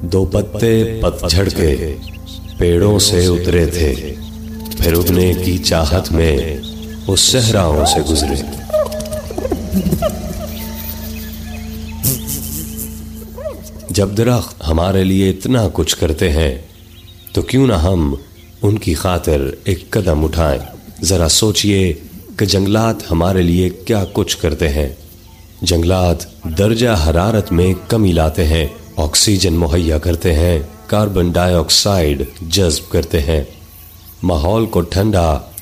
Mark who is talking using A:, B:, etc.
A: दो पत्ते पतझड़ के पेड़ों से उतरे थे, फिर उगने की चाहत में वो सहराओं से गुजरे। जब दरख्त हमारे लिए इतना कुछ करते हैं तो क्यों ना हम उनकी खातिर एक कदम उठाएं। जरा सोचिए कि जंगलात हमारे लिए क्या कुछ करते हैं। जंगलात दर्जा हरारत में कमी लाते हैं, ऑक्सीजन मुहैया करते हैं, कार्बन डाइऑक्साइड जज्ब करते हैं, माहौल को ठंडा